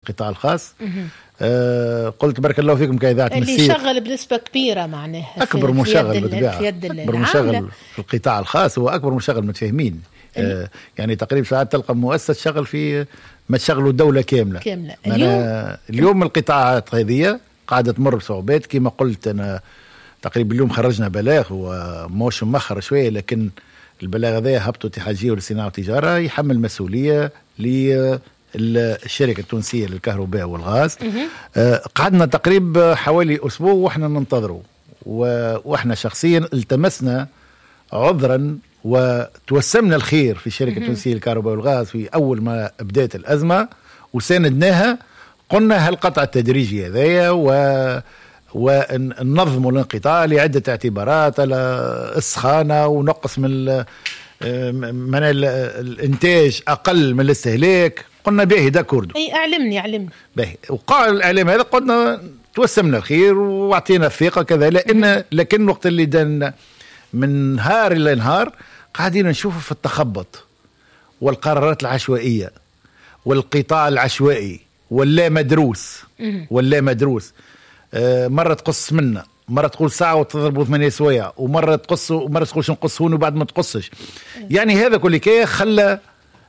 القطاع الخاص. قلت بارك الله فيكم كإذاعة اللي يشغل بنسبة كبيرة معناه أكبر مشغل بالطبيعة، أكبر مشغل في القطاع الخاص هو أكبر مشغل متفاهمين. يعني تقريبا ساعات تلقى مؤسسة شغل في ما تشغلوا دولة كاملة. اليوم القطاعات هذه قاعدة تمر بصعوبات كما قلت أنا. تقريبا اليوم خرجنا بلاغ وموش مؤخر شوية، لكن البلاغ هذا هبطوا اتحادية للصناعة والتجارة يحمل مسؤولية للشركة التونسية للكهرباء والغاز. قعدنا تقريبا حوالي أسبوع وإحنا ننتظروا، وإحنا شخصيا التمسنا عذرا وتوسمنا الخير في الشركة التونسية للكهرباء والغاز في أول ما بدأت الأزمة وساندناها. قلنا هالقطع التدريجي هذايا وننظموا الانقطاع لعدة اعتبارات، على السخانة ونقص من الانتاج أقل من الاستهلاك. قلنا باهي دا كوردو. أي أعلمني باهي. وقال الإعلام هذا قلنا توسمنا الخير وعطينا الثقة كذا، لكن وقت اللي دان من نهار إلى نهار قاعدين نشوفوا في التخبط والقرارات العشوائية والقطاع العشوائي واللا مدروس مرة تقص منا، مرة تقول ساعة وتضربوا 8 سوايع، ومرة تقص ومرة تقول نقص هون وبعد ما تقصش. يعني هذا كل كي خلى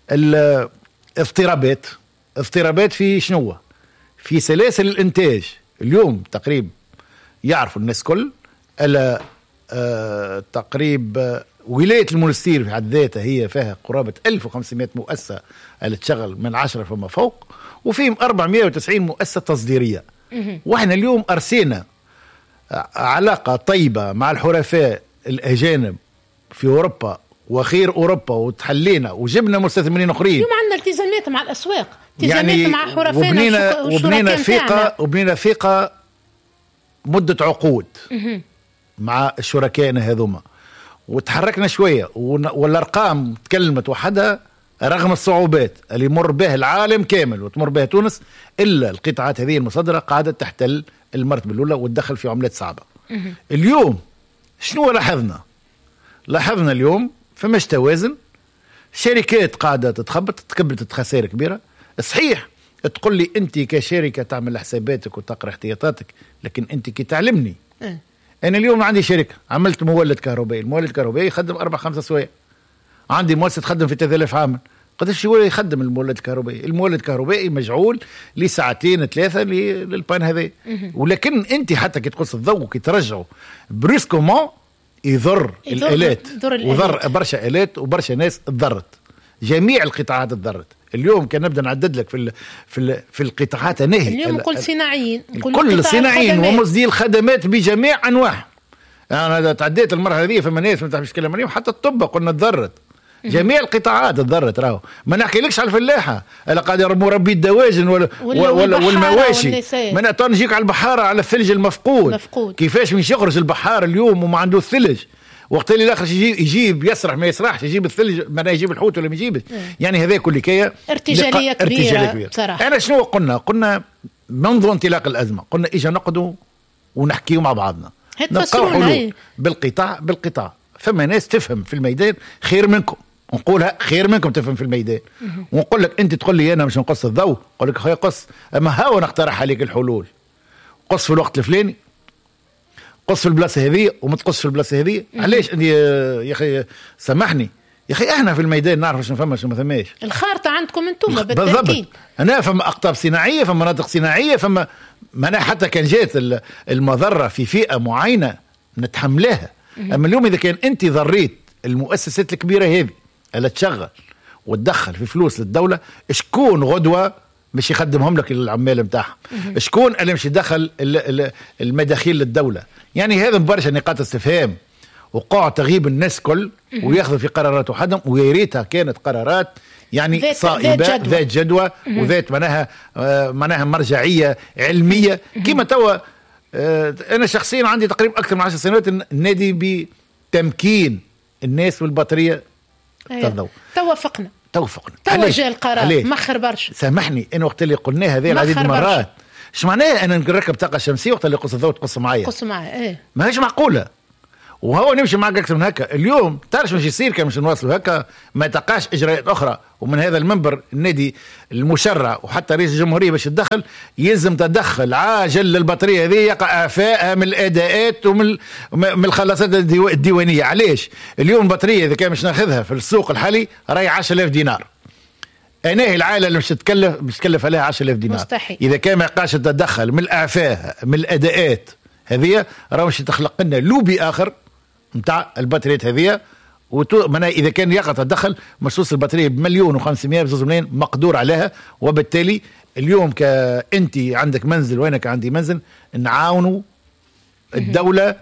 اضطرابات في شنو؟ في سلاسل الانتاج. اليوم تقريبا يعرف الناس كل على تقريبا ولاية المونستير في حد ذاتها هي فيها قرابة 1500 مؤسسة اللي تشغل من 10 فما فوق، وفيهم 490 مؤسسة تصديرية. واحنا اليوم أرسينا علاقة طيبة مع الحرفاء الأجانب في أوروبا وخير أوروبا، وتحلينا وجبنا مستثمرين آخرين. اليوم عندنا التزامات مع الأسواق، التزامات مع حرفاء وبنينا ثقة مدة عقود مع شركائنا هذوما، وتحركنا شوية والأرقام تكلمت وحدها رغم الصعوبات اللي يمر بها العالم كامل وتمر بها تونس، إلا القطاعات هذه المصدرة قاعدة تحتل المرتبة الأولى وتدخل في عملات صعبة. اليوم شنو لاحظنا اليوم فماش توازن، شركات قاعدة تتخبط، تكبلت خسائر كبيرة. صحيح تقول لي أنت كشركة تعمل حساباتك وتقرأ احتياطاتك، لكن أنت كي تعلمني أنا اليوم عندي شركة عملت مولد كهربائي، المولد الكهربائي يخدم 4-5 سوايع، عندي مؤسسة تخدم في 3000 عامل. قداش يخدم المولد الكهربائي؟ المولد الكهربائي مجعول لساعتين 3 للبان هذا. ولكن انت حتى كي تقص الضوء وكي ترجعه بريسكومون يضر الالات، وضر برشا الات وبرشا ناس تضرت، جميع القطاعات تضرت. اليوم كان نبدا نعدد لك في القطاعات نهي اليوم كل صناعيين، كل صناعيين ومصدي الخدمات بجميع انواعها. انا تعديت المرحله هذه فما ناس ما تحبش تتكلم عليهم، حتى الطب قلنا تضرت، جميع القطاعات تضرت. راهو ما نحكيلكش على الفلاحه الا قاعد مربي الدواجن والمواشي، من نجيك على البحاره على الثلج المفقود. كيفاش مش يخرج البحار اليوم وما عنده الثلج، وقت اللي الاخر يجيب يسرح ما يسرحش، يجيب الثلج ما يجيب الحوت ولا ما يجيبش. يعني هذا كل كيه ارتجاليه كبيره بصراحه. انا شنو قلنا منذ انطلاق الازمه، قلنا اجا نقعدوا ونحكيوا مع بعضنا، نلقاو حلول بالقطاع. فما ناس تفهم في الميدان خير منكم، نقولها خير منكم تفهم في الميدان. ونقول لك انت تقول لي انا مش نقص الضوء، اقول لك اخويا قص، اما هاو نقترح عليك الحلول. قص في الوقت الفلاني، قص في البلاصه هذه وما تقص في البلاصه هذه. علاش انت يا اخي سامحني يا اخي، احنا في الميدان نعرف شنو فما شنو ما فماش. الخارطه عندكم انتم بالتاكيد. انا فما اقطاب صناعيه، فما مناطق صناعيه، فما انا حتى كان جات المضره في فئه معينه نتحملها. اما اليوم اذا كان انت ضريت المؤسسات الكبيره هذه اللي تشغل وتدخل في فلوس للدوله، شكون غدوه مش يخدمهم لك العمال نتاعهم؟ شكون اللي مش يدخل المداخيل للدوله؟ يعني هذا برشا نقاط استفهام، وقع تغيب الناس كل وياخذوا في قرارات وحدهم، ويا ريتها كانت قرارات يعني صائبه ذات جدوى وذات معناها مرجعيه علميه. كما توا انا شخصيا عندي تقريبا اكثر من 10 سنوات نادي بتمكين الناس والبطاريه الضوء. توافقنا توجه القرار مخر برشا. سامحني انا وقت اللي قلنا هذه العديد من المرات، ايش معناها انا نركب طاقه شمسيه وقت اللي قص الضوء تقص معايا؟ ايه ما هيش معقوله. وهو نمشي معك اكثر من هكا. اليوم تعرف مش يصير كان مش نواصلوا هكا ما تقاش اجراءات اخرى. ومن هذا المنبر النادي المشرع وحتى رئيس الجمهوريه باش يتدخل يلزم تدخل عاجل للبطاريه هذه يقع اعفائها من الاداءات ومن الخلاصات الديوانيه. علاش اليوم البطاريه اذا كان مش ناخذها في السوق الحالي راهي 10,000 دينار. أنا العائلة اللي مش تكلف عليها 10,000 دينار مستحيل. إذا كان ما يقاش تتدخل من الأعفاء من الأداءات هذه راه مش تخلق لنا لوبي آخر نتاع البطاريات هذه. إذا كان يقع تدخل مخصوص البطارية ب1,500,000 ب2 ملايين مقدور عليها. وبالتالي اليوم كأنت عندك منزل وينك عندي منزل نعاونوا الدولة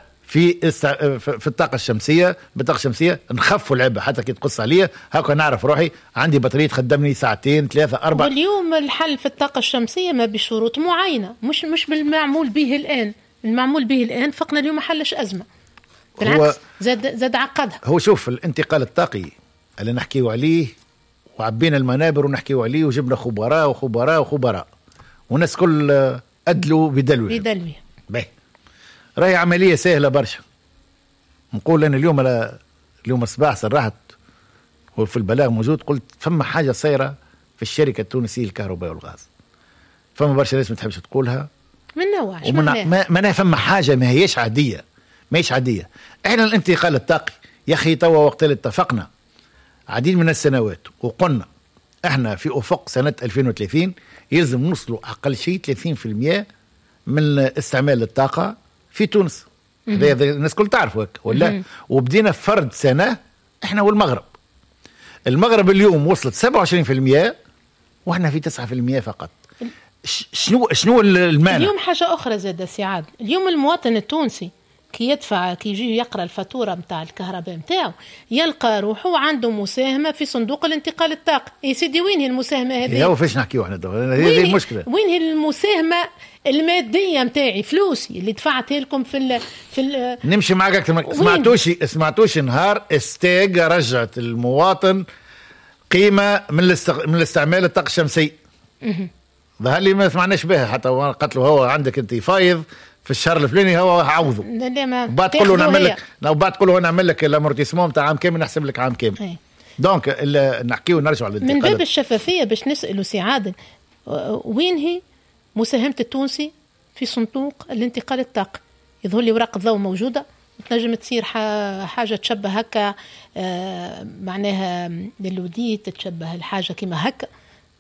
في الطاقة الشمسية بالطاقة الشمسية نخفوا العبء حتى كي تقص عليا هكا نعرف روحي عندي بطارية تخدمني 2 3 4. واليوم الحل في الطاقة الشمسية ما بشروط معينة مش بالمعمول به الآن. المعمول به الآن فقنا اليوم ما حلش أزمة بالعكس زاد عقدها. هو شوف الانتقال الطاقي اللي نحكيو عليه وعبينا المنابر ونحكيو عليه وجبنا خبراء والناس كل أدلوا بدلوه باهي. راهي عملية سهلة برشا. نقول أنا اليوم الصباح صرحت وفي البلاغ موجود قلت فما حاجة صايرة في الشركة التونسية للكهرباء والغاز. فما برشا ناس ما تحبش تقولها من نوع ما فما حاجة ما هيش عادية. احنا الانتقال الطاقي يا أخي توا وقت اللي اتفقنا عديد من السنوات وقلنا احنا في أفق سنة 2030 يلزم نوصلوا أقل شيء 30% من استعمال الطاقة في تونس. الناس كل تعرفوا هيك ولا. وبدينا فرد سنة احنا والمغرب. المغرب اليوم وصلت 27% واحنا في 9% فقط. شنو المانع؟ اليوم حاجة أخرى زادة سعاد. اليوم المواطن التونسي كي يجي يقرأ الفاتورة متاع الكهرباء متاعه يلقى روحه عنده مساهمة في صندوق الانتقال الطاقي. يا سيدي وين هي المساهمة هذه؟ هو فيش نحكيو احنا هذه المشكلة. وين هي المساهمة المادية متاعي فلوسي اللي دفعتها لكم في نمشي معك أكثر. سمعتوش نهار استاج رجعت المواطن قيمة من الاستعمال الطاقة الشمسية. ظهر لي ما سمعناش بها حتى قلت له هو عندك انت فايض في الشهر الفلاني هو عوضه. بعد تقول له نعمل لك الامورتيسمون تاع عام كامل نحسب لك عام كامل. دونك نحكيو نرجع للانتقال من باب الشفافية باش نسألوا سعادة وين هي مساهمة التونسي في صندوق الانتقال الطاقي. يظهر لي ورق الضوء موجودة تنجم تصير حاجة تشبه هكا معناها للوديت تشبه الحاجة كما هكا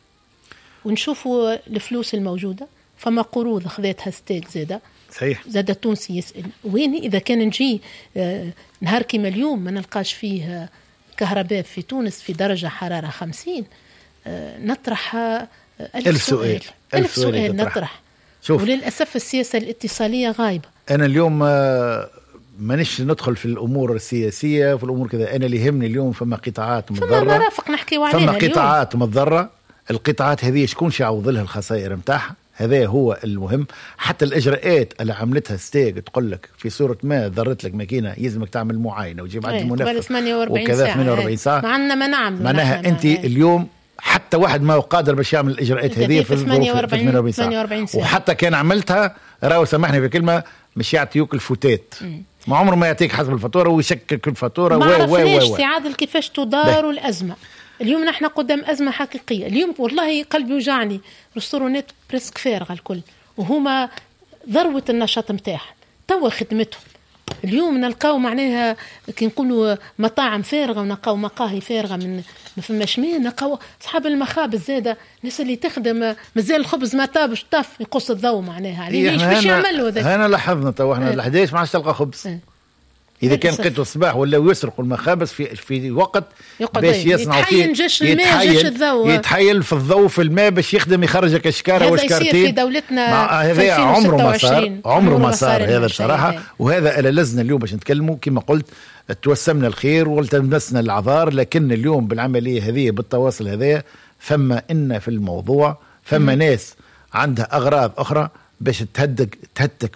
ونشوفوا الفلوس الموجودة. فما قروض خذتها ستيك صحيح. زاد التونسي يسأل وين إذا كان نجي نهار كما اليوم ما نلقاش فيه كهرباء في تونس في درجة حرارة 50 نطرح 1000 سؤال. 1000 سؤال نطرح. وللأسف السياسة الاتصالية غايبة. أنا اليوم مانيش ندخل في الأمور السياسية في الأمور كذا. أنا اللي يهمني اليوم فما قطاعات مضرة. فما مرافق نحكي عليها. فما قطاعات مضرة. القطاعات هذه شكون يعوض لها الخسائر متاعها. هذا هو المهم. حتى الإجراءات اللي عملتها ستيج تقول لك في صورة ما ضرت لك ماكينة يلزمك تعمل معاينة وتجيب عند المنفذ وكذا 48 ساعة. معنا ما نعمل معناها أنت اليوم حتى واحد ما هو قادر باش يعمل الإجراءات هذه في 48 ساعة. وحتى كان عملتها راهو سامحني في كلمة مش يعطيوك الفوتات. ما عمره ما يعطيك حسب الفاتورة ويشكك الفاتورة. ما عرفناش سعادة كيفاش تدار الأزمة. اليوم نحن قدام أزمة حقيقية. اليوم والله قلبي وجعني رستورونات بريسك فارغة الكل وهما ذروة النشاط متاعها توا خدمتهم. اليوم نلقاو معناها كي نقولوا مطاعم فارغة ونلقاو مقاهي فارغة من ما فماش مين. نلقاو أصحاب المخابز زادة الناس اللي تخدم مازال الخبز ما طابش طف يقص الضوء معناها عليه باش يعملوا هذا. هنا لاحظنا تو احنا ال11 ما عادش تلقى خبز. إذا كان قطوا الصباح ولا يسرقوا المخابز في وقت باش يصنعوا فيه يتحيل في الضوء في الماء باش يخدم يخرجك الشكارة والشكارتين. هذا يصير في دولتنا هذا عمره ما صار هذا بصراحة. وهذا اللي لازمنا اليوم باش نتكلموا كما قلت توسمنا الخير والتمسنا العذار. لكن اليوم بالعملية هذه بالتواصل هذا فما إن في الموضوع فما ناس عندها أغراض أخرى باش تهتك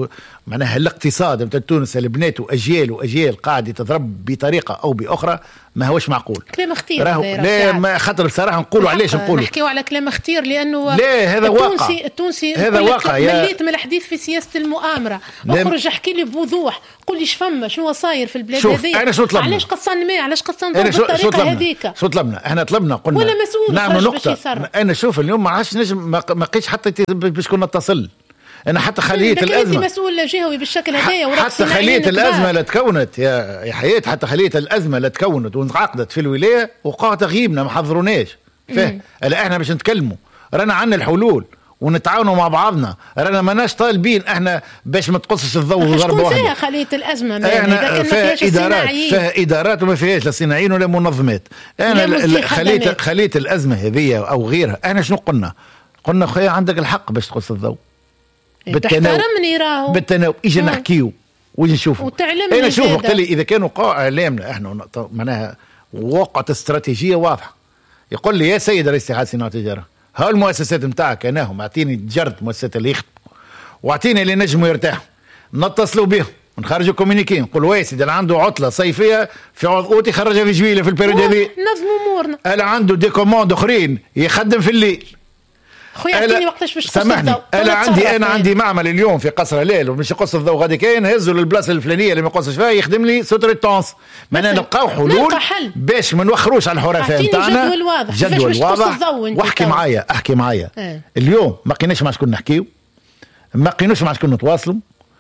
معناها الاقتصاد نتاع تونس اللي بناته اجيال واجيال قاعد يتضرب بطريقه او باخرى ما هوش معقول. كلام اختير لا ما خاطر بصراحه نقولوا علاش نقولوا نحكيوا على كلام اختير لانه لا هذا واقع. التونسي هذا واقع. مليت من الحديث في سياسه المؤامره. اخرج احكي لي بوضوح، قول لي شفما شنو صاير في البلاد هذه. علاش قصان ماء، علاش قصان ضوء بالطريقه هذيك. شو طلبنا احنا؟ طلبنا قلنا ولا مسؤول نعمل نقطه. انا شوف اليوم ما عادش نجم ما لقيتش حتى باش كنا نتصل. انا حتى خليه الازمه مسؤول جهوي بالشكل هذايا، حتى خليه الازمه اللي تكونت يا حياه، حتى خليه الازمه اللي تكونت وانعقدت في الولايه وقع تغييبنا ما حضروناش فيه. الا احنا باش نتكلموا رانا عندنا الحلول ونتعاونوا مع بعضنا، رانا ماناش طالبين احنا باش ما تقصش الضوء وضربه واحده. فيها خليه الازمه احنا فيها ادارات وما فيهاش لا صناعيين ولا منظمات. انا خليه الازمه هذه او غيرها، احنا شنو قلنا خويا عندك الحق باش تقص الضوء تحترمني راهو بالتناوب اجي نحكيو ويجي نشوفوا. انا شوف وقت اللي اذا كانوا قاع اعلامنا احنا معناها وقعت استراتيجيه واضحه، يقول لي يا سيد رئيس اتحاد الصناعه والتجاره ها المؤسسات نتاعك اناهم اعطيني جرد مؤسسات اللي يخدموا واعطيني اللي نجموا يرتاحوا، نتصلوا بهم ونخرجوا كومينيكي نقولوا يا سيدي اللي عنده عطله صيفيه في عقود يخرجها في جويله في البيريود هذه، نظموا امورنا. اللي عنده دي كوموند اخرين يخدم في الليل. خويا اعطيني وقتاش باش تقص الضوء. انا عندي معمل اليوم في قصر هلال ومش يقص الضوء غادي كاين هزوا للبلاصه الفلانيه اللي ما يقصش فيها يخدم لي سوتر التونس. معناها نلقاو حلول باش ما نوخروش على الحرفاء نتاعنا. جدول واضح. احكي معايا اليوم ما لقيناش مع شكون نحكيو، ما لقيناش مع شكون نتواصلوا،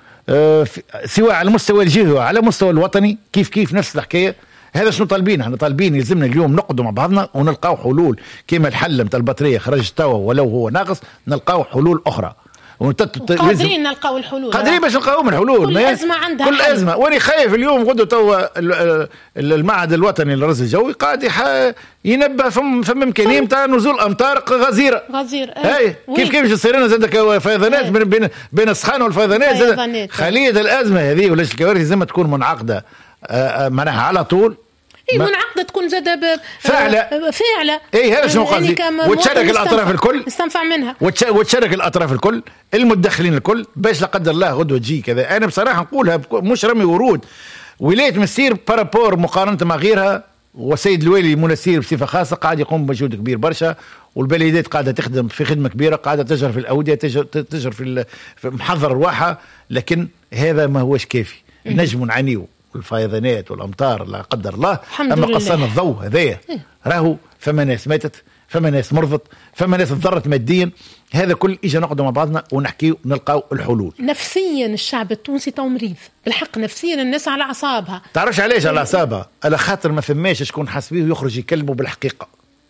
سواء على المستوى الجهوي على المستوى الوطني كيف نفس الحكايه. هذا شنو طالبين؟ احنا طالبين يلزمنا اليوم نقعدوا مع بعضنا ونلقاو حلول كيما الحل نتاع البطاريه خرج توا ولو هو ناقص، نلقاو حلول اخرى. قادرين نلقاو الحلول، قادرين باش نلقاو الحلول. كل ازمه عندها كل ازمه. وانا خايف اليوم غدو توا المعهد الوطني للرصد الجوي قاعد ينبه فم امكانيه نتاع نزول امطار غزيره. كيف تصير لنا زادك فيضانات بين السخان والفيضانات. خليه الازمه هذه ولا الكوارث لازم تكون منعقده معناها على طول. منعقده تكون زاده فاعله. هذا شنو قصدي. وتشارك الاطراف الكل نستنفع منها، وتشارك الاطراف الكل المتدخلين الكل باش لا قدر الله غدوه تجي كذا. انا بصراحه نقولها مش رمي ورود. ولايه مسير بارابور مقارنه مع غيرها، والسيد الوالي منسير بصفه خاصه قاعد يقوم بمجهود كبير برشا، والبلديات قاعده تخدم في خدمه كبيره، قاعده تجر في الاوديه، تجر في محضر رواحها. لكن هذا ما هوش كافي. نجم نعانيو الفيضانات والامطار لا قدر الله، اما قصانا الضوء هذايا راهو فما ناس ماتت، فما ناس مرضت، فما ناس تضرت ماديا. هذا كل اجا نقعدوا مع بعضنا ونحكيو نلقاو الحلول. نفسيا الشعب التونسي تو مريض بالحق، نفسيا الناس على اعصابها. تعرفش علاش على اعصابها؟ على خاطر ما فماش شكون حاس بيه ويخرج يكلموا بالحقيقه.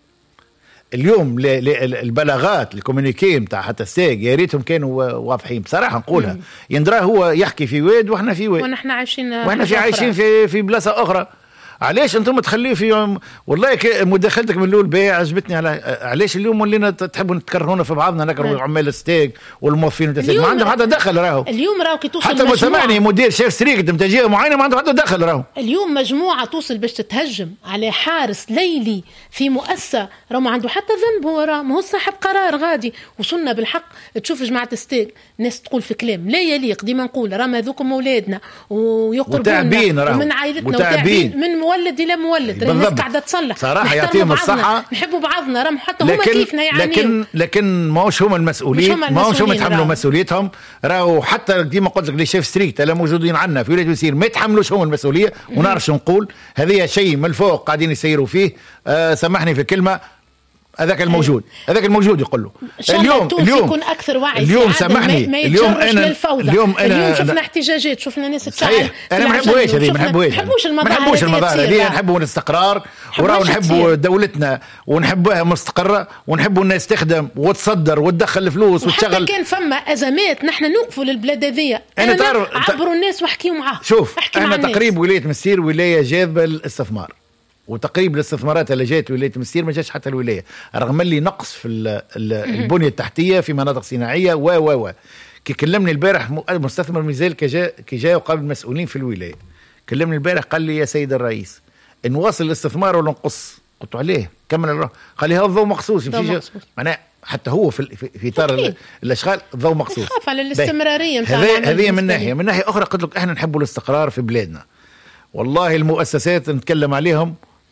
اليوم البلاغات الكومونيكي نتاع حتى الساق يا ريتهم كانوا واضحين بصراحه نقولها. يندرا هو يحكي في واد واحنا في واد، ونحن عايشين في بلاصه اخرى. علاش انتم تخليه في يوم؟ والله مداخلتك من الاول باهي عجبتني. علاش اليوم ولينا تحبوا نتكرهونا في بعضنا نكرهوا عمال الستيك والموظفين ما عندهم حتى دخل. راهو اليوم كي توصل حتى مسمعني مدير شيف ستريك نتاع جهه معينه ما عنده حتى دخل. راهو اليوم مجموعه توصل باش تتهجم على حارس ليلي في مؤسسه راه ما عنده حتى ذنب، هو راه ما هو صاحب قرار غادي. وصلنا بالحق تشوف جماعه ستيك ناس تقول في كلام لا يليق. ديما نقول راه هذوكم اولادنا ويقربونا ومن عائلتنا وتعبين من مولد الى مولد. الناس قاعده تصلح صراحه يعطيهم الصحه، نحبوا بعضنا راهم حتى هما كيفنا يعني. لكن ماهوش هما المسؤولين، ماهوش هما يتحملوا مسؤوليتهم. راهو حتى ديما قلت لك لي شيف ستريكت لا موجودين عندنا في ولايه مسير ما يتحملوش هما المسؤوليه. ونعرف شو نقول، هذه شيء من الفوق قاعدين يسيروا فيه. سامحني في الكلمه، هذاك الموجود يقول له اليوم يكون اكثر وعي. اليوم سامحني، اليوم انا شفنا احتجاجات، شفنا ناس تساعد. انا ما نحبوش هذه، ما نحبوش المظاهر هذه. نحبوا الاستقرار وراه نحبوا دولتنا ونحبوها مستقره ونحبوا الناس تخدم وتصدر وتدخل الفلوس وتشغل. حتى كان فما ازمات نحن نوقفوا للبلاد هذه. انا عبروا الناس واحكيوا معاهم. شوف احنا تقريب ولايه مسير ولايه جاذبه للاستثمار، وتقريب الاستثمارات اللي جات ولايه مسير ما جاتش حتى الولايه، رغم اللي نقص في البنيه التحتيه في مناطق صناعيه و كي كلمني البارح مستثمر ميزال كي جاء وقابل المسؤولين في الولايه، كلمني البارح قال لي يا سيد الرئيس نواصل الاستثمار ولا نقص؟ قلت عليه كمل. قال لي هذا الضوء مخصوص معناه حتى هو في اطار الاشغال ضوء مخصوص. خاف على الاستمراريه نتاع هذه من ناحيه اخرى قلت لك احنا نحبوا الاستقرار في بلادنا. والله المؤسسات نتكلم عليهم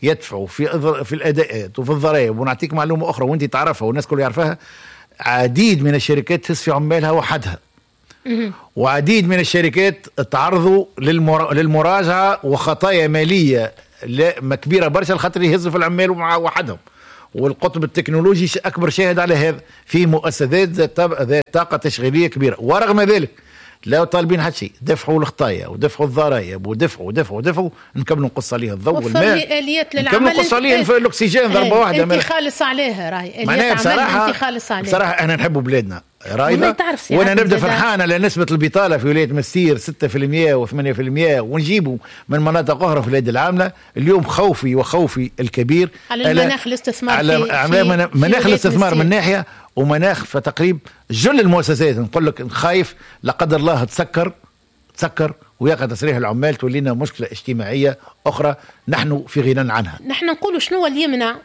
يدفعوا في الاداءات وفي الضرائب. ونعطيك معلومه اخرى وانت تعرفها والناس كلها يعرفها، عديد من الشركات تصفي عمالها وحدها، وعديد من الشركات تعرضوا للمراجعه وخطايا ماليه كبيره برشا لخاطر يهزوا في العمال وحدهم. والقطب التكنولوجي اكبر شاهد على هذا، في مؤسسات ذات طاقه تشغيليه كبيره. ورغم ذلك لا طالبين حد شيء، دفعوا الخطايا ودفعوا الضرائب ودفعوا نكملوا نقص عليها الضوء والماء، اليات للعمل، نكملوا نقص عليها في الاكسجين ضربه واحده. انت خالص عليها راي معناها بصراحه احنا نحبوا بلادنا راينا، وانا نبدا فرحان على نسبه البطاله في ولايه مستير 6% و8%، ونجيبوا من مناطق اخرى في اليد العامله. اليوم خوفي الكبير على المناخ الاستثمار، على مناخ الاستثمار من ناحيه، ومناخ في تقريب جل المؤسسات. نقول لك خايف لا قدر الله تسكر ويقع تسريح العمال، تولينا مشكله اجتماعيه اخرى نحن في غنى عنها. نحن نقولوا شنو اللي يمنع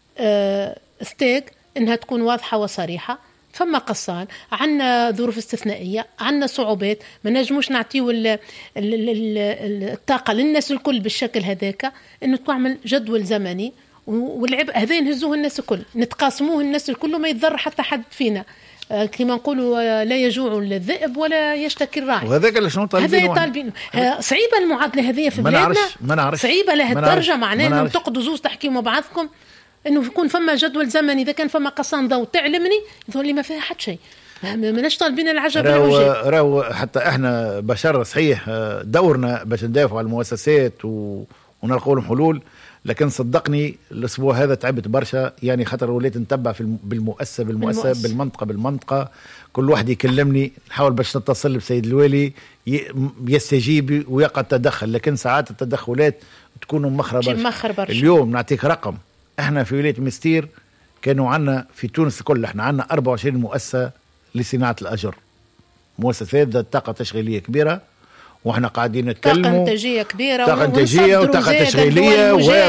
ستيج انها تكون واضحه وصريحه. فما قصان، عنا ظروف استثنائيه، عنا صعوبات، ما نجموش نعطيو الطاقه للناس الكل بالشكل هذاك، انه تعمل جدول زمني، والعبء هذا ينهزوه الناس الكل، نتقاسموه الناس الكل وما يتضر حتى حد فينا. كما نقولوا لا يجوع الذئب ولا يشتكي الراعي. وهذاك اللي شنو طالبين صعيبه المعادله هذه في بلادنا، ما نعرفش صعيبه لهالدرجه. معناها انهم تقعدوا زوز تحكيوا مع بعضكم، انه يكون فما جدول زمني. اذا كان فما قصان ضوء تعلمني، يقول لي ما فيها حد شيء، ماناش طالبين العجب العجاب. راهو حتى احنا بشر صحيح دورنا باش ندافعوا على المؤسسات ونلقوا لهم حلول، لكن صدقني الاسبوع هذا تعبت برشا، يعني خاطر وليت نتبع بالمؤسسه بالمنطقه كل واحد يكلمني، نحاول باش نتصل بسيد الوالي يستجيب ويقع التدخل، لكن ساعات التدخلات تكون مخرة برشا. اليوم نعطيك رقم، احنا في ولايه مستير كانوا عنا في تونس الكل، احنا عنا 24 مؤسسه لصناعه الاجر، مؤسسات ذات طاقه تشغيليه كبيره، واحنا قاعدين نتكلموا طاقه انتاجيه كبيره، طاقه انتاجيه وطاقه تشغيليه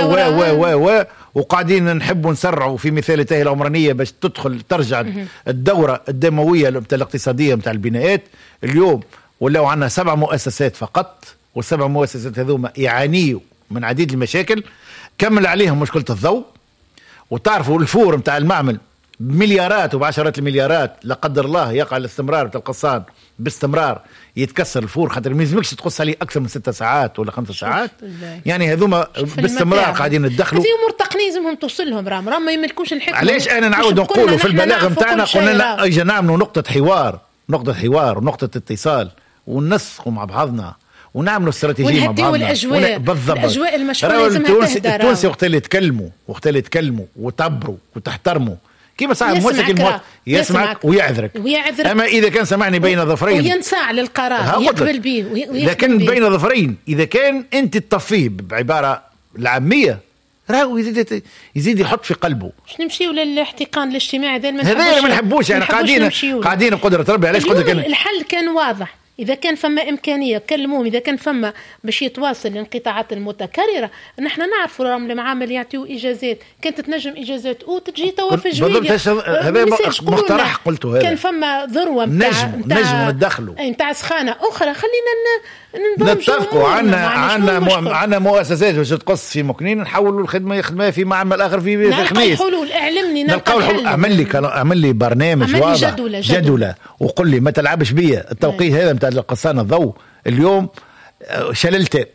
وقاعدين نحبوا نسرعوا في مثاليته العمرانيه باش ترجع الدوره الدمويه الاقتصاديه نتاع البناءات. اليوم ولاو عنا 7 مؤسسات فقط، وال7 مؤسسات هذوما يعانيوا من عديد المشاكل، كمل عليهم مشكله الضوء. وتعرفوا الفور نتاع المعمل بمليارات وبعشرات المليارات، لا قدر الله يقع الاستمرار بتاع القصان باستمرار يتكسر الفور، خاطر ما يلزمكش تقص عليه اكثر من 6 ساعات ولا 5 ساعات. يعني هذوما باستمرار قاعدين ندخلوا في امور تقنيه لازمهم توصلهم. رام ما يملكوش الحكمه. علاش انا نعاود نقولوا في البلاغ نتاعنا قلنا لا اجي نعملوا نقطه حوار ونقطه اتصال وننسقوا مع بعضنا ونعملوا استراتيجيه مع بعضنا بالضبط. الاجواء المشروع لازم تهدى. التونسي وقت اللي يتكلموا وتعبروا وتحترموا كيف صاحب موسك يسمعك ويعذرك. اما اذا كان سمعني بين ظفرين وينساع للقرار يقبل به، لكن بين ظفرين اذا كان انت تطفيه بعباره العاميه راهو يزيد يحط في قلبه. باش نمشيو للاحتقان الاجتماعي هذا ما نحبوش. يعني قاعدين بقدره ربي. علاش قدر كان الحل كان واضح. إذا كان فما إمكانية كلموهم، إذا كان فما باش يتواصل الانقطاعات المتكررة. نحن نعرفوا راهم المعامل يعطيوا إجازات، كانت تنجم إجازات تجي توا في جويلية. هذا مقترح قلته. هذا كان فما ذروة نجم ندخلوا نتاع سخانة أخرى. خلينا نتفقوا. عنا مؤسسات باش تقص في مكنين، نحولوا الخدمة في معمل آخر في خنيس. نلقى حلول. نلقى حلول. اعمل لي برنامج واضح جدولة وقل لي ما تلعبش بيا التوقيت هذا نتاع القصان الضوء. اليوم شللته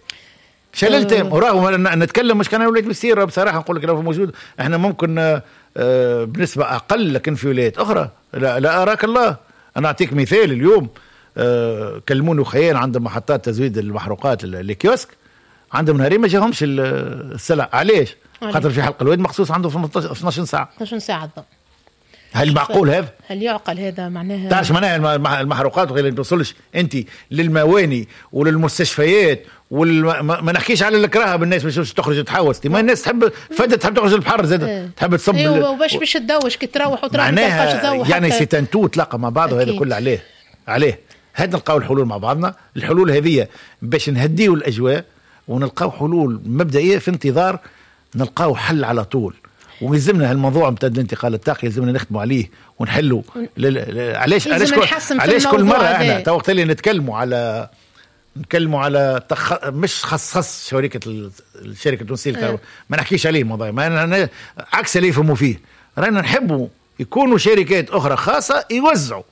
وراه نتكلم مش كان ولاية مستير بصراحة نقول لك لو موجود احنا ممكن بنسبة أقل، لكن في ولايات أخرى لا أراك الله. أنا أعطيك مثال. اليوم كلموني خيان عندهم محطات تزويد المحروقات الكيوسك، عندهم نهارين ما جاهمش السلع. علاش؟ خاطر في حلق الواد مخصوص عنده 12 ساعة الضوء. هل معقول هذا؟ هل يعقل هذا؟ معناها تعرف معناها المحروقات وغير اللي توصلش انت للمواني وللمستشفيات ما نحكيش على الكراهه بالناس باش تخرج تحوس. ما الناس تحب تخرج البحر زاد تحب تصب. ايوه وباش تدوش كي تروح وتروح ما تلقاش يعني سيتنتو تلاقى مع بعض. وهذا كله عليه هاد نلقاو الحلول مع بعضنا. الحلول هذه باش نهديوا الاجواء ونلقاو حلول مبدئيه في انتظار نلقاو حل على طول. ويلزمنا هالموضوع نتاع الانتقال الطاقي يلزمنا نخدموا عليه ونحلوا. علاش كل مره احنا تو وقت اللي نتكلموا على نتكلموا على مش خص الشركه التونسيه للكهرباء، ما نحكيش عليه موضوع، ما أنا عكس اللي يفهموا فيه. رانا نحبوا يكونوا شركات اخرى خاصه يوزعوا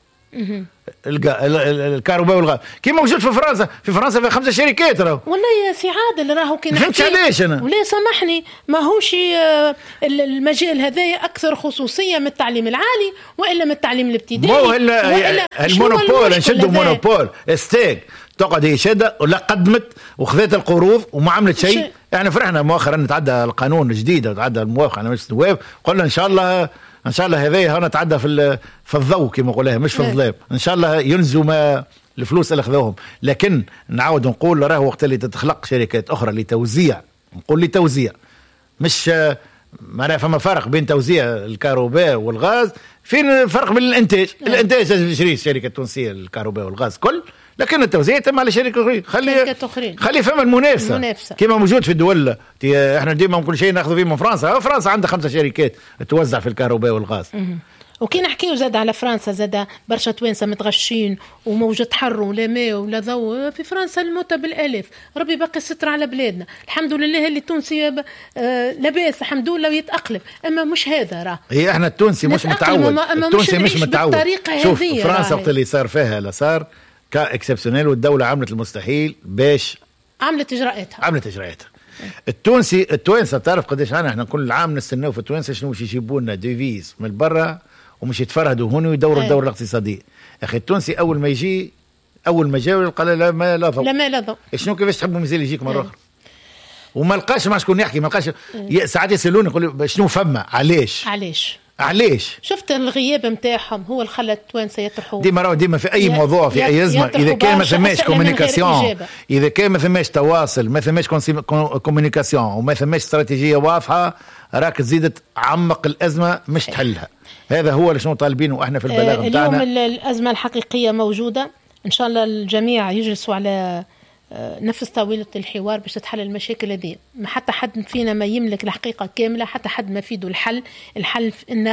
الكهرباء والغاز كيما موجود في فرنسا. في فرنسا في 5 شركات راهو. والله يا سي عادل راهو كي نحكي علاش انا ولا سامحني ما هوش المجال هذايا اكثر خصوصيه من التعليم العالي والا من التعليم الابتدائي. مو المونوبول نشدوا مونوبول استيك تقعد هي شاده ولا قدمت وخذت القروض وما عملت شيء. يعني فرحنا مؤخرا نتعدى القانون الجديد وتعدى الموافقه على مجلس النواب، قلنا ان شاء الله هذا هنا تعدى في الضوء كما نقولها مش في الظلام. ان شاء الله ينزوا ما الفلوس اللي اخذوهم. لكن نعاود نقول راه وقت اللي تتخلق شركات اخرى لتوزيع، نقول لتوزيع مش معناها فما فرق بين توزيع الكهرباء والغاز. فين فرق بين الانتاج؟ الانتاج تشري الشركه التونسيه الكهرباء والغاز كل، لكن التوزيع يتم على شركه اخرين. خلي فما المنافسه كما موجود في الدول. احنا ديما كل شيء ناخذ فيه من فرنسا. فرنسا عندها 5 شركات توزع في الكهرباء والغاز. وكي نحكيو زاد على فرنسا زاد برشا توانسه متغشين وموجة حر ولا ماء ولا ضوء. في فرنسا الموتى بالالاف. ربي باقي الستر على بلادنا الحمد لله. اللي التونسي لاباس الحمد لله ويتاقلم، اما مش هذا راه هي احنا التونسي مش متعود. التونسي مش متعود. شوف فرنسا وقت اللي صار فيها لا صار كاكسبسيونيل والدوله عملت المستحيل باش عملت اجراءاتها. التوانسه بتعرف قديش احنا كل عام نستناو في التوانسه شنو باش يجيبوا لنا ديفيز من برا ومش يتفرهدوا هون ويدوروا الدوره الاقتصاديه. اخي التونسي اول ما جاوا قال لا ما لا ضوء. شنو كيفاش تحبوا مازال يجيك مره اخرى وما لقاش مع شكون يحكي. ما لقاش ساعات يسالوني يقولوا شنو فما علاش شفت الغياب نتاعهم هو اللي خلى التوانسه يطرحوا ديما في اي موضوع في اي ازمه. اذا كان ما ثماش كومونيكاسيون، اذا كان ما ثماش تواصل، ما ثماش كومونيكاسيون وما ثماش استراتيجيه واضحه، راك تزيد تعمق الازمه مش تحلها. هذا هو اللي شنو طالبينه احنا في البلاغ نتاعنا. اليوم الازمه الحقيقيه موجوده، ان شاء الله الجميع يجلسوا على نفس طاولة الحوار باش تتحل المشاكل هذه. ما حتى حد فينا ما يملك الحقيقة كاملة، حتى حد ما فيده الحل في ان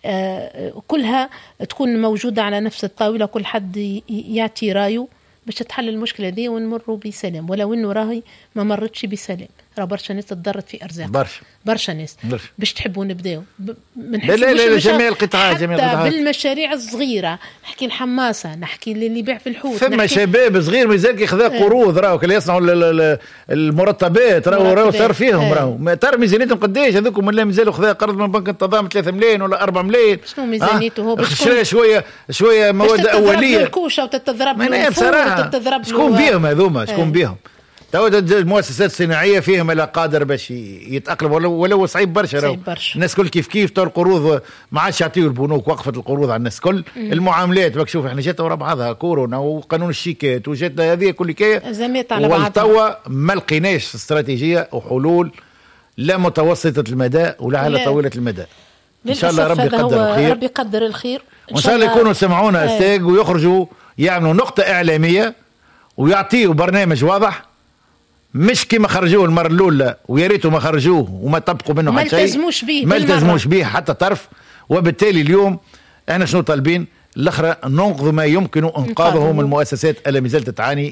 كلها تكون موجودة على نفس الطاولة، كل حد يعطي رايه باش تتحل المشكلة دي ونمروا بسلام. ولو انه راهي ما مرتش بسلام، راه برشا ناس تضرت في ارزاق، برشا ناس باش تحبوا نبداو لا جميع القطاعات بالمشاريع الصغيره. نحكي الحماسه، نحكي اللي يبيع في الحوت، ثم شباب صغير مازال ياخذ قروض راهو اللي يصنعوا المرتبات راهو صار فيهم راهو ترى ميزانيتهم قداش هذوك ولا مازالوا خذا قرض من بنك التضامن 3 ملايين ولا 4 ملايين. شنو ميزانيته هو باش شويه مواد اوليه الكوشه وتتضرب بصراحه. شكون بيهم هذوما شكون بيهم؟ المؤسسات الصناعيه فيهم لا قادر باش يتاقلم ولو صعيب برشا. الناس كل كيف تو القروض ما عادش يعطيوا البنوك، وقفت القروض على الناس كل. المعاملات باك شوف احنا جات ورا بعضها كورونا وقانون الشيكات وجات هذه كل كيه زميت على بعضها، والتوا ما لقيناش استراتيجيه وحلول لا متوسطه المدى ولا على طويله المدى. ان شاء الله ربي يقدر الخير، ربي يقدر الخير وان شاء الله يكونوا سمعونا استاذ ويخرجوا يعملوا نقطه اعلاميه ويعطيوا برنامج واضح، مش كما خرجوه المره الاولى ويا ريتوا ما خرجوه وما طبقوا منه حتى شيء، ما التزموش به حتى طرف. وبالتالي اليوم احنا شنو طالبين؟ الاخرى ننقذ ما يمكن انقاذه من المؤسسات اللي ما زالت تعاني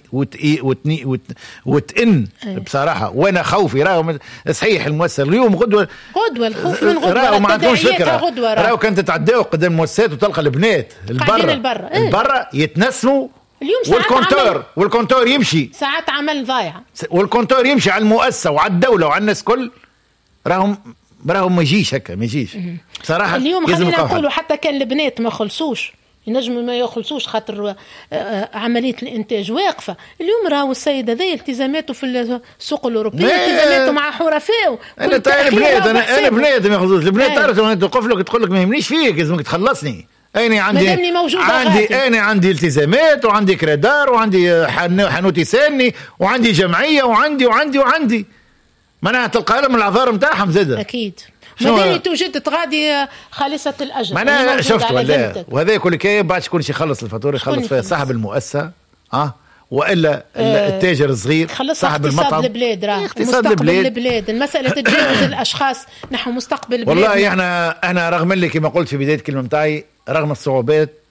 وتئن بصراحه. وانا خوفي راهو صحيح المؤسسه اليوم غدوه الخوف من غدوه راهو ما عندهمش فكره. راهو كانت تتعداو قدام المؤسسات وتلقى البنات البرة يتنسموا اليوم والكونتور يمشي ساعات عمل ضايعه، والكونتور يمشي على المؤسسه وعلى الدوله وعلى الناس كل. راهم ما يجيش هكا، ما يجيش بصراحه. اليوم خلينا نقولوا حتى كان البنات ما خلصوش ينجموا ما يخلصوش خاطر عمليه الانتاج واقفه. اليوم راهو السيد هذا التزاماته في السوق الاوروبيه، التزاماته مع حرفاء. انا بنات ما يخلصوش البنات. تعرف توقف لك تقول لك ما يهمنيش فيك، لازمك تخلصني. أنا عندي التزامات وعندي كريدار وعندي حانوتي ساني وعندي جمعيه وعندي معناها تلقى لهم العذار نتاعهم زاد. اكيد مادام توجد تغادي خالصه الاجر. انا شفت وهذا كل كي بعد شكون يخلص الفاتوره؟ يخلص فيها صاحب المؤسسه والا التاجر الصغير صاحب المطعم. اقتصاد البلاد راه مستقبل البلاد. المساله تتجاوز الاشخاص نحو مستقبل البلاد. والله احنا رغم اللي كما قلت في بدايه الكلمه نتاعي، رغم الصعوبات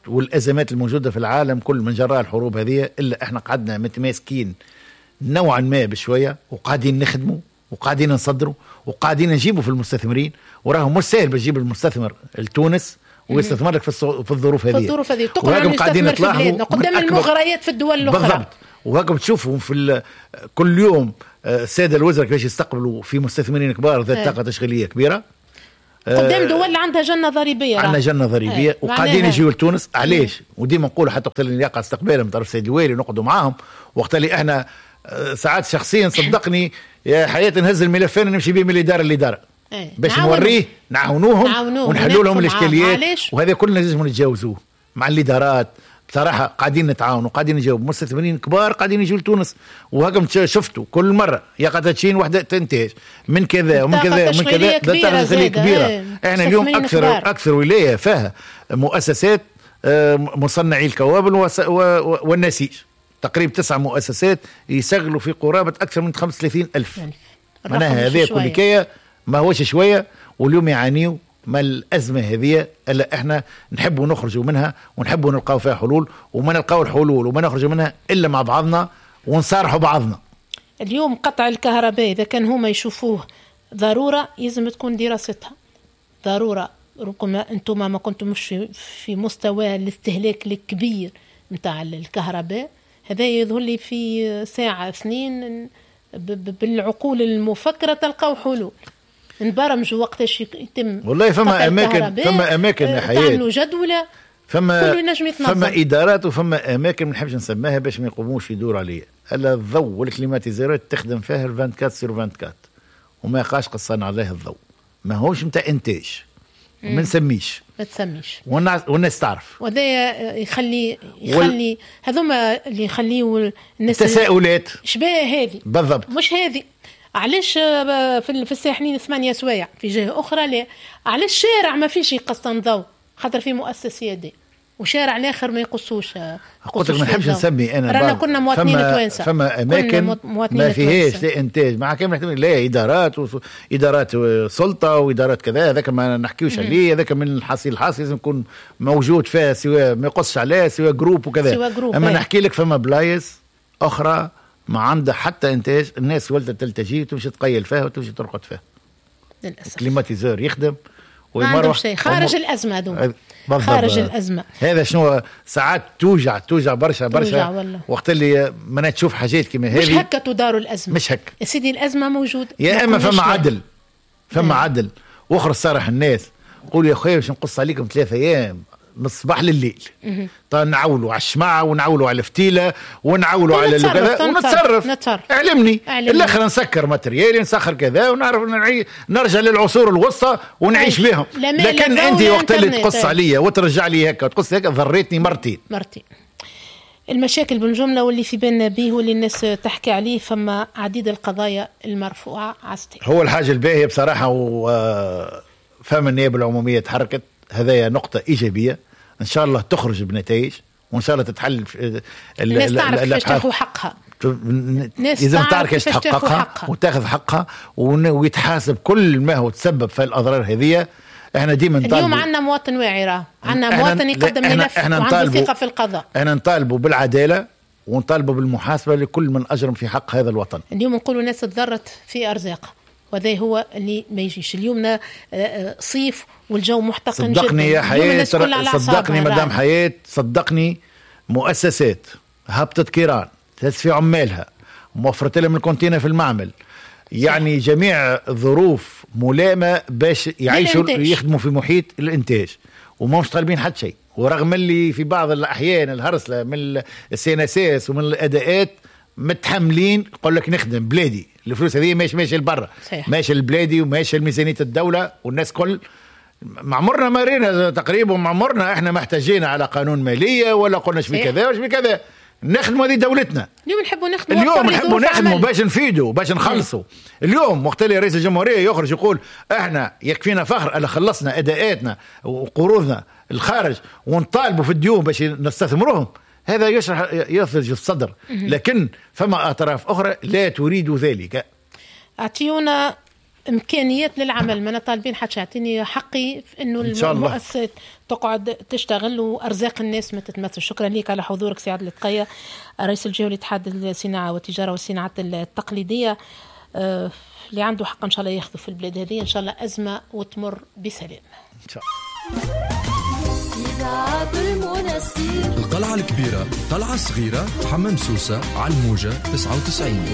والأزمات الموجودة في العالم كل من جراء الحروب هذه، إلا إحنا قعدنا متماسكين نوعا ما بشوية، وقاعدين نخدموا وقاعدين نصدروا وقاعدين نجيبوا في المستثمرين. وراهم مش سهل بتجيب المستثمر لتونس ويستثمر لك في الظروف هذه. في الظروف هذه تقرأ نستثمر في بلادنا قدام المغريات في الدول الأخرى. بالضبط. وهكذا بتشوفوا في كل يوم السادة الوزراء كيفاش يستقبلوا في مستثمرين كبار ذات طاقة تشغيلية كبيرة قدام دول عندها جنة ضريبية. عندنا جنة ضريبية وقاعدين يجيوا لتونس. علاش؟ وديما نقول حتى وقت اللي يقع استقبالهم من طرف السيد الوالي ونقعدوا معاهم، وقت اللي احنا ساعات شخصيا صدقني يا حياتي نهز الملفين نمشي بهم من الإدارة للإدارة باش نوريه نعاونوهم ونحلوا لهم الإشكاليات، وهذا كلنا لازم نتجاوزوه مع الإدارات. بصراحة قاعدين نتعاونوا وقاعدين نجاوب مستثمرين كبار قاعدين يجوا لتونس. وهكذا شفتوا كل مرة يا قاتشين وحدة تنتج من كذا ومن كذا ومن كذا. ده تشغيلية كبيرة. احنا اليوم أكثر ولاية فيها مؤسسات مصنعي الكوابل والنسيج، تقريبا 9 مؤسسات يشغلوا في قرابة أكثر من 35,000. معناها هذه كل كية ما هوش شوية. واليوم يعانيوا ما الأزمة هذه إلا إحنا نحبوا نخرجوا منها ونحبوا نلقاو فيها حلول، وما نلقاو الحلول وما نخرجوا منها إلا مع بعضنا ونصارحوا بعضنا. اليوم قطع الكهرباء إذا كان هما يشوفوه ضرورة يلزم تكون دراستها ضرورة. ربما أنتم ما كنتم مش في مستوى الاستهلاك الكبير متاع الكهرباء، هذا يظهر لي في ساعة 2 بالعقول المفكرة تلقاو حلول. نبرمجوا وقتاش يتم. والله فما اماكن يا حياة تعملوا جدولة كله ينجم يتنظم. فما ادارات وفما اماكن ما نحبش نسميها باش ما يقوموش يدور عليها. الا الضوء والكليماتيزيرات تخدم فيها 24/24 وما يقاش قصان عليها الضوء. ما هوش نتاع انتاج ما نسميش ما تسميش والناس تعرف. وهذا يخلي هذوما اللي يخليوا الناس تساؤلات شبيه هذه بالضبط. مش هذه علاش في الساحلين 8 سوايع في جهة أخرى لا؟ علاش الشارع ما فيش يقصن ضوء خاطر في مؤسسة دي وشارع الآخر ما يقصوش. قلت لك ما نحبش نسمي أنا رانا كنا مواطنين توانسة. فما أماكن ما فيهاش لا إنتاج مع كامل لا إدارات سلطة وإدارات كذا. هذاك ما نحكيوش عليه، هذاك من الحصيل لازم يكون موجود فيها سواء ما يقصش عليه سواء جروب وكذا. أما نحكي لك فما بلايص أخرى ما عنده حتى إنتاج. الناس ولدت تلتجي وتمشي تقيل فيها وتمشي ترقد فيها. للأسف كليماتيزور يخدم ما عندهم شيء خارج الأزمة دوم. خارج الأزمة هذا شنو ساعات توجع برشا وقت اللي ما تشوف حاجات كما هذه. مش هكا تدار الأزمة، مش هكا يا سيدي. الأزمة موجودة يا إما فما عدل واخر صارح الناس قول يا أخويا باش نقص عليكم 3 أيام من الصباح لليل. طيب نعولوا على الشماعة ونعولوا على الفتيلة ونعولوا على كذا ونتصرف. اعلمني الاخر نسكر ماتريالي نسخر كذا ونعرف نرجع للعصور الوسطى ونعيش بهم. لكن انت وقت اللي تقص عليا وترجع لي هكا وتقص هكا ضريتني مرتين. المشاكل بالجملة واللي في بالنا به واللي الناس تحكي عليه فما عديد القضايا المرفوعة عستي. هو الحاجة الباهية بصراحة فما النيابة العمومية تحركت. هذا نقطة إيجابية إن شاء الله تخرج بنتائج وإن شاء الله تتحل. الناس تعرف كيفاش تاخذ حقها. إذا تعرف كيفاش تحققها وتاخذ حقها ويتحاسب كل ما هو تسبب في الأضرار هذه. إحنا ديما اليوم عندنا مواطن واعي راه عندنا مواطن يقدم ملف وعنده ثقة في القضاء. إحنا نطالبوا بالعدالة ونطالبوا بالمحاسبة لكل من أجرم في حق هذا الوطن. اليوم نقولوا الناس تضرت في أرزاقها وهذا هو اللي ما يجيش. اليوم صيف والجو محتقن صدقني يا حياة. صدقني مدام حياة. صدقني مؤسسات هبطت كيران في عمالها موفرت لهم الكونتينر في المعمل يعني جميع ظروف ملائمة باش يعيشوا يخدموا في محيط الانتاج وما مش طالبين حد شيء. ورغم اللي في بعض الأحيان الهرسلة من السيناسيس ومن الأداءات متحملين يقول لك نخدم بلادي الفلوس هذه ماشي لبرا ماشي البلادي وماشي الميزانية الدولة والناس كل معمرنا مارينا تقريبا معمرنا احنا محتاجين على قانون مالية ولا قلنا شبي كذا وشبي كذا. نخدموا هذه دولتنا. اليوم نحبوا نخدموا باش نفيدوا باش نخلصوا. اليوم وقت اللي رئيس الجمهورية يخرج يقول احنا يكفينا فخر ألا خلصنا أداءاتنا وقروضنا الخارج ونطالبوا في الديون باش نستثمرهم. هذا يثلج الصدر. لكن فما أطراف أخرى لا تريد ذلك. أعطيونا امكانيات للعمل. ما انا طالبين حتى يعطيني حقي في انه المؤسسات تقعد تشتغل وارزاق الناس ما تتمثل. شكرا لك على حضورك سي عادل التقية، رئيس الجهوي لاتحاد الصناعه والتجاره والصناعات التقليديه، اللي عنده حق ان شاء الله ياخذه في البلاد هذه ان شاء الله ازمه وتمر بسلام ان شاء الله. القلعة الكبيرة، قلعة صغيرة، حمام سوسة، على الموجة 99.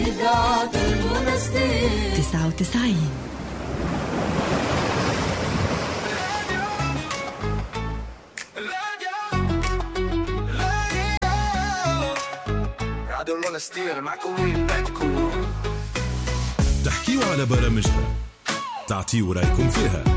تحكيوا على برامجها، تعطيوا رأيكم فيها.